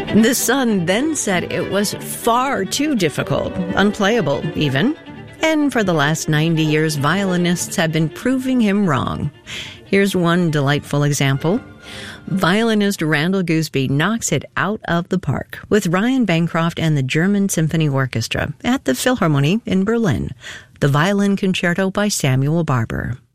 The Sun then said it was far too difficult, unplayable even. And for the last 90 years, violinists have been proving him wrong. Here's one delightful example. Violinist Randall Gooseby knocks it out of the park with Ryan Bancroft and the German Symphony Orchestra at the Philharmonie in Berlin. The Violin Concerto by Samuel Barber.